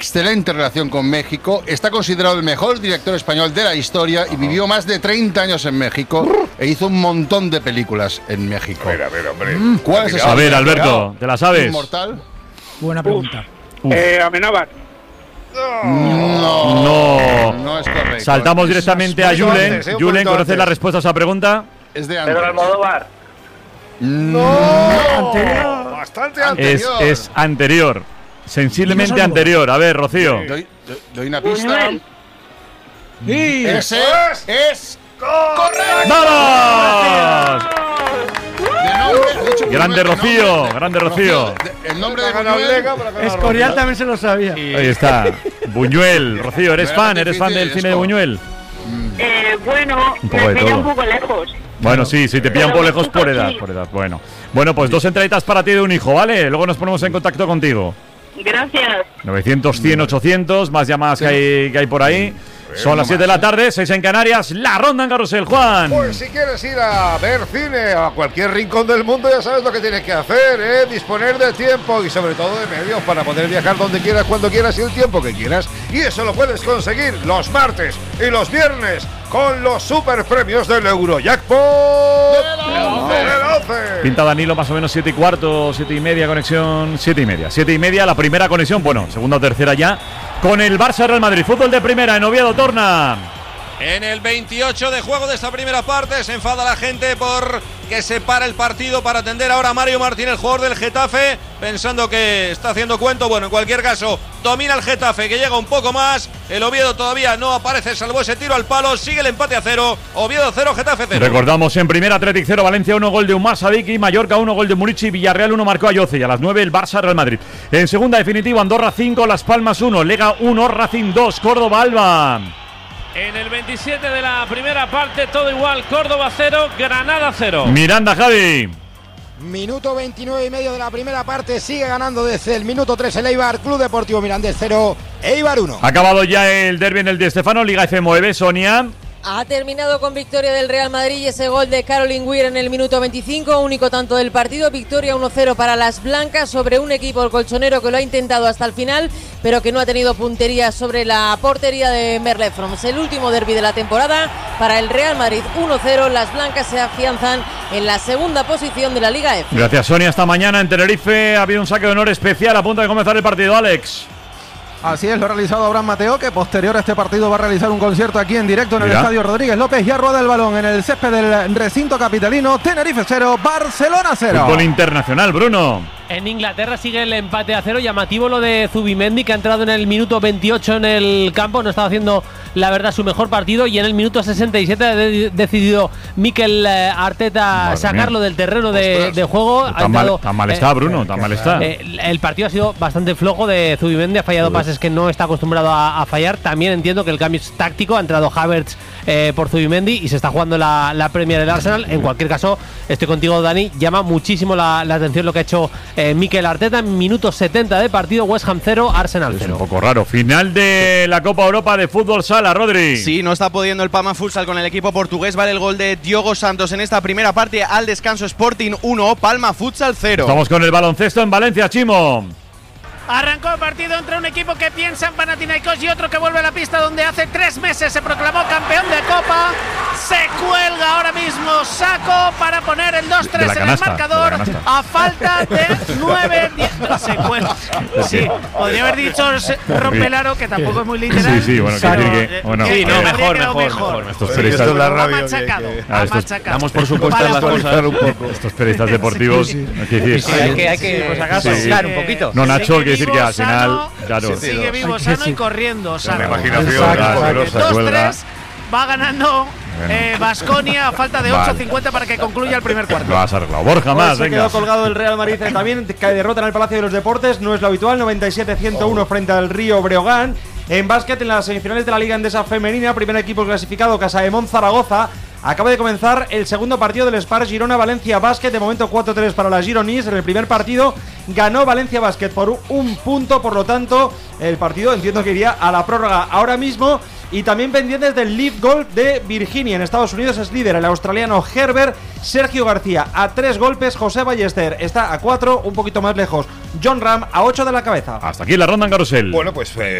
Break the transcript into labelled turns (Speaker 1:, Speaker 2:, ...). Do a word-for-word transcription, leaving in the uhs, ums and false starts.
Speaker 1: excelente relación con México, está considerado el mejor director español de la historia y vivió más de treinta años en México e hizo un montón de películas en México.
Speaker 2: A ver, a ver, hombre.
Speaker 1: ¿Cuál es esa?
Speaker 3: A ver, Alberto, ¿te la sabes?
Speaker 1: ¿Inmortal?
Speaker 4: Buena pregunta.
Speaker 5: Uf. Eh, Amenábar.
Speaker 1: No,
Speaker 3: no,
Speaker 1: no es correcto.
Speaker 3: Saltamos directamente a Julen.
Speaker 2: antes,
Speaker 3: Julen, ¿conoces
Speaker 2: antes.
Speaker 3: la respuesta a esa pregunta?
Speaker 1: Es de antes.
Speaker 5: Pedro Almodóvar.
Speaker 2: No,
Speaker 4: Anterior.
Speaker 2: bastante
Speaker 3: Es,
Speaker 2: anterior.
Speaker 3: es anterior. Sensiblemente
Speaker 4: Dinos algo.
Speaker 3: anterior. A ver, Rocío.
Speaker 1: Doy, doy- doy una pista.
Speaker 5: Buñuel.
Speaker 4: Sí.
Speaker 1: Ese es correcto.
Speaker 3: ¡Vamos!
Speaker 1: De nombre, he dicho
Speaker 3: Grande
Speaker 1: Buñuel, de
Speaker 3: Rocío,
Speaker 1: nombre.
Speaker 3: grande Rocío.
Speaker 1: de- el nombre de
Speaker 2: Ha ganado
Speaker 1: Buñuel.
Speaker 2: Lega, pero ha ganado
Speaker 4: Escorial
Speaker 2: Rocío.
Speaker 4: también se lo sabía.
Speaker 3: Ahí está. Buñuel. Rocío, ¿eres
Speaker 1: No era
Speaker 3: fan?
Speaker 1: tan
Speaker 3: ¿Eres fan del
Speaker 1: difícil,
Speaker 3: cine de
Speaker 1: Esco.
Speaker 3: Buñuel?
Speaker 6: Eh, bueno,
Speaker 3: Un poco
Speaker 6: me
Speaker 3: de
Speaker 6: pilla
Speaker 3: todo.
Speaker 6: un poco lejos.
Speaker 3: Bueno, sí, sí, te pilla un poco
Speaker 6: Pero
Speaker 3: lejos por
Speaker 6: sí.
Speaker 3: edad, por edad. Bueno, bueno, pues dos entraditas para ti de un hijo, ¿vale? Luego nos ponemos en contacto contigo.
Speaker 6: Gracias.
Speaker 3: novecientos, cien, ochocientos, más llamadas que hay, que hay por ahí. Son las siete de la tarde, seis en Canarias, la ronda en Carrusel, Juan.
Speaker 2: Pues si quieres ir a ver cine a cualquier rincón del mundo, ya sabes lo que tienes que hacer, ¿eh? Disponer de tiempo y sobre todo de medios para poder viajar donde quieras, cuando quieras y el tiempo que quieras. Y eso lo puedes conseguir los martes y los viernes con los super premios del Eurojackpot del once.
Speaker 3: Pinta Danilo más o menos siete y cuarto, siete y media, conexión, siete y media. Siete y media, la primera conexión, bueno, segunda o tercera ya, con el Barça Real Madrid. Fútbol de primera en Oviedo, Torna.
Speaker 7: En el veintiocho de juego de esta primera parte se enfada la gente por que se para el partido para atender ahora a Mario Martín, el jugador del Getafe, pensando que está haciendo cuento. Bueno, en cualquier caso, domina el Getafe, que llega un poco más. El Oviedo todavía no aparece, salvo ese tiro al palo. Sigue el empate a cero. Oviedo cero, Getafe cero.
Speaker 3: Recordamos en primera Athletic cero, Valencia uno, gol de Umar Sadiki, Mallorca uno, gol de Murici, Villarreal uno, marcó Ayoce. Y a las nueve el Barça Real Madrid. En segunda definitiva, Andorra cinco, Las Palmas uno, Lega uno, Racing dos, Córdoba Alba.
Speaker 8: En el veintisiete de la primera parte, todo igual. Córdoba cero, Granada cero.
Speaker 3: Miranda, Javi.
Speaker 9: Minuto veintinueve y medio de la primera parte, sigue ganando desde el minuto tres el Eibar, Club Deportivo Mirandés cero, Eibar uno.
Speaker 3: Ha acabado ya el derbi en el Di Stéfano, Liga F nueve, Sonia.
Speaker 10: Ha terminado con victoria del Real Madrid y ese gol de Caroline Weir en el minuto veinticinco, único tanto del partido. Victoria uno cero para las blancas sobre un equipo el colchonero que lo ha intentado hasta el final, pero que no ha tenido puntería sobre la portería de Merle Froms. El último derbi de la temporada para el Real Madrid uno cero. Las blancas se afianzan en la segunda posición de la Liga F.
Speaker 3: Gracias, Sonia. Hasta mañana en Tenerife ha habido un saque de honor especial a punto de comenzar el partido, Alex.
Speaker 11: Así es, lo ha realizado Abraham Mateo, que posterior a este partido va a realizar un concierto aquí en directo en el
Speaker 3: Mira.
Speaker 11: Estadio Rodríguez López. Ya rueda el balón en el césped del recinto capitalino. Tenerife cero, Barcelona cero.
Speaker 3: Fútbol internacional, Bruno.
Speaker 8: En Inglaterra sigue el empate a cero. Llamativo lo de Zubimendi, que ha entrado en el minuto veintiocho en el campo. No estaba haciendo, la verdad, su mejor partido. Y en el minuto sesenta y siete ha de- decidido Mikel eh, Arteta
Speaker 3: Madre
Speaker 8: sacarlo
Speaker 3: mía.
Speaker 8: del terreno de, de juego. Ha
Speaker 3: Tan mal,
Speaker 8: entrado,
Speaker 3: tan mal
Speaker 8: eh,
Speaker 3: está, Bruno, tan mal está.
Speaker 8: Eh, el partido ha sido bastante flojo de Zubimendi, ha fallado pases que no está acostumbrado a, a fallar. También entiendo que el cambio es táctico, ha entrado Havertz eh, por Zubimendi y se está jugando la, la Premier del Arsenal. En cualquier caso, estoy contigo, Dani, llama muchísimo la, la atención lo que ha hecho eh, Mikel Arteta en minuto setenta de partido. West Ham cero, Arsenal
Speaker 3: Es un
Speaker 8: cero.
Speaker 3: poco raro. Final de la Copa Europa de Fútbol Sala, Rodri.
Speaker 12: Sí, no está pudiendo el Palma Futsal con el equipo portugués. Vale el gol de Diogo Santos en esta primera parte. Al descanso, Sporting uno, Palma Futsal cero.
Speaker 3: Estamos con el baloncesto en Valencia, Chimo.
Speaker 13: Arrancó el partido entre un equipo que piensa en Panathinaikos y otro que vuelve a la pista donde hace tres meses se proclamó campeón de Copa. Se cuelga ahora mismo Saco para poner el dos tres
Speaker 3: De la
Speaker 13: en
Speaker 3: canasta,
Speaker 13: el marcador
Speaker 3: de la canasta.
Speaker 13: a falta de nueve diez. Se cuelga. Sí, podría haber dicho se- rompe el aro, que tampoco es muy literal.
Speaker 3: Sí, sí, bueno, quiero
Speaker 13: pero,
Speaker 3: decir que-
Speaker 13: eh,
Speaker 3: bueno,
Speaker 13: que-
Speaker 3: Sí,
Speaker 13: que
Speaker 3: no,
Speaker 13: habría
Speaker 8: mejor,
Speaker 13: quedado
Speaker 8: mejor, mejor.
Speaker 3: Estos
Speaker 2: Esto
Speaker 3: periodistas,
Speaker 2: es la
Speaker 13: Ha
Speaker 2: radio que-
Speaker 13: machacado,
Speaker 2: que-
Speaker 3: Ah,
Speaker 13: ha
Speaker 3: estos-
Speaker 13: machacado.
Speaker 8: Damos por supuesto
Speaker 13: Vale,
Speaker 8: las
Speaker 13: pues,
Speaker 8: cosas.
Speaker 2: un poco.
Speaker 3: estos periodistas deportivos. hay que decir-
Speaker 8: Sí, hay que, hay que pues, acaso,
Speaker 3: Sí.
Speaker 8: claro, un poquito.
Speaker 3: No, Nacho,
Speaker 13: Sigue
Speaker 3: quiere decir
Speaker 13: vivo,
Speaker 3: que al final,
Speaker 13: sano,
Speaker 3: claro.
Speaker 13: Sigue vivo, sano y corriendo. Sano.
Speaker 2: La imaginación,
Speaker 11: Exacto.
Speaker 2: la
Speaker 3: Claro,
Speaker 2: poderosa.
Speaker 3: se cuelga.
Speaker 13: dos tres, va ganando Baskonia a falta de
Speaker 3: Vale.
Speaker 13: ocho cincuenta para que concluya el primer cuarto.
Speaker 3: Lo has arreglado. Borja, más,
Speaker 4: Se
Speaker 3: venga.
Speaker 4: quedó colgado el Real Madrid eh, también, que derrota en el Palacio de los Deportes, no es lo habitual, noventa y siete a ciento uno frente al Río Breogán. En básquet, en las semifinales de la Liga Endesa Femenina, primer equipo clasificado, Casaemón Zaragoza. Acaba de comenzar el segundo partido del Spar Girona Valencia Basket, de momento cuatro tres para las Gironís. En el primer partido ganó Valencia Basket por un punto, por lo tanto el partido entiendo que iría a la prórroga ahora mismo. Y también pendientes del Leaf Golf de Virginia, en Estados Unidos es líder el australiano Herbert. Sergio García a tres golpes, José Ballester está a cuatro, un poquito más lejos John Ram a ocho de la cabeza.
Speaker 3: Hasta aquí la ronda en Carrusel.
Speaker 2: Bueno, pues eh,